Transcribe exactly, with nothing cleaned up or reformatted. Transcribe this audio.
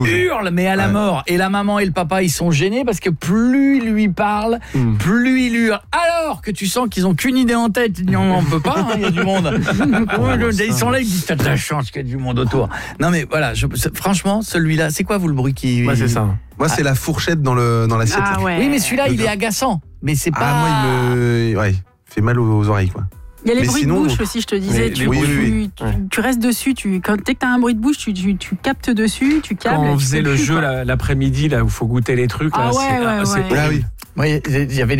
hurle, mais à la ouais. mort. Et la maman et le papa, ils sont gênés parce que plus il lui parle, mm. plus il hurle. Alors que tu sens qu'ils ont qu'une idée en tête, ils n'en peut pas, il hein, y a du monde. Ils sont là, ils disent, t'as de la chance qu'il y a du monde autour. Non mais voilà, je, franchement, celui-là, c'est quoi vous le bruit qui... Ouais, c'est ça. Moi, c'est ah. la fourchette dans, le, dans l'assiette. Ah, ouais. Oui, mais celui-là, il est agaçant. Mais c'est pas... Ah, moi, il me... Ouais, il fait mal aux oreilles, quoi. Il y a les mais bruits sinon, de bouche aussi, je te disais. les, tu, les oui, tu, oui, tu, oui. tu restes dessus. Tu, quand, dès que tu as un bruit de bouche, tu, tu, tu captes dessus, tu câbles. Quand on tu faisait le plus, jeu quoi. l'après-midi, là où il faut goûter les trucs, ah là, ouais, c'est, ouais, c'est ouais. Ah oui. Il y avait